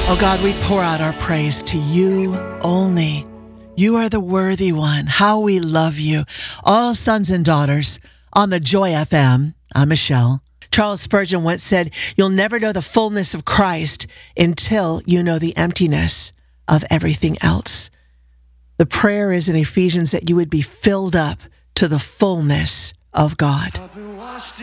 Oh God, we pour out our praise to you only. You are the worthy one. How we love you. All sons and daughters on the Joy FM. I'm Michelle. Charles Spurgeon once said, you'll never know the fullness of Christ until you know the emptiness of everything else. The prayer is in Ephesians that you would be filled up to the fullness of God.